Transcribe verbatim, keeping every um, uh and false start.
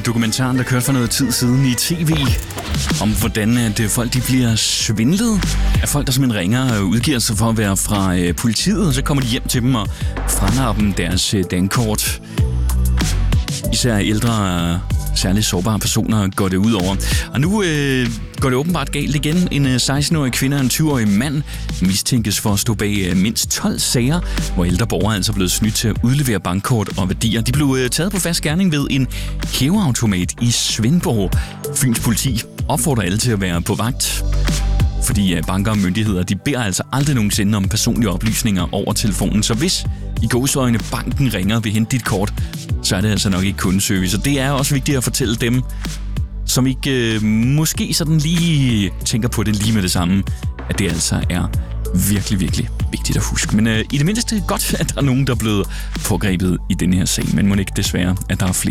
dokumentaren, der kørte for noget tid siden i tv, om hvordan at folk de bliver svindlet af folk, der simpelthen ringer og udgiver sig for at være fra øh, politiet, og så kommer de hjem til dem og franarrer dem deres øh, dankort. Især ældre, særligt sårbare personer går det ud over. Og nu øh, går det åbenbart galt igen. En seksten-årig kvinde og en tyve-årig mand mistænkes for at stå bag øh, mindst tolv sager, hvor ældre borgere er altså blevet snydt til at udlevere bankkort og værdier. De blev øh, taget på fast gerning ved en hæveautomat i Svendborg. Fyns politi opfordrer alle til at være på vagt, fordi øh, banker og myndigheder de beder altså aldrig nogensinde om personlige oplysninger over telefonen. Så hvis i gåseøjne banken ringer og vil hente dit kort, så er det altså nok ikke kundeservice. Og det er også vigtigt at fortælle dem, som ikke øh, måske sådan lige tænker på det lige med det samme, at det altså er virkelig, virkelig vigtigt at huske. Men øh, i det mindste godt, at der er nogen, der er blevet pågrebet i den her sag, men må ikke desværre, at der er flere.